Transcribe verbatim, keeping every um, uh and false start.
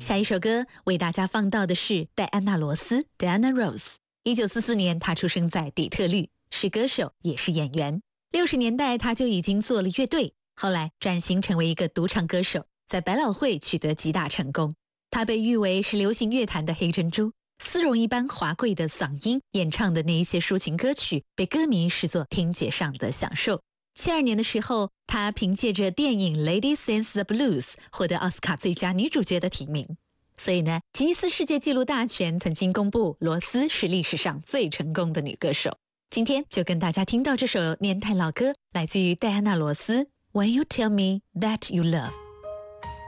下一首歌为大家放到的是戴安娜·罗斯 （Diana Ross）。一九四四年，她出生在底特律，是歌手，也是演员。六十年代，她就已经做了乐队，后来转型成为一个独唱歌手，在百老汇取得极大成功。她被誉为是流行乐坛的黑珍珠，丝绒一般华贵的嗓音，演唱的那一些抒情歌曲，被歌迷视作听觉上的享受。七二年的时候，她凭借着电影《Lady Sings the Blues》获得奥斯卡最佳女主角的提名。所以呢，吉尼斯世界纪录大全曾经公布罗斯是历史上最成功的女歌手。今天就跟大家听到这首年代老歌，来自于戴安娜·罗斯《When You Tell Me That You Love》。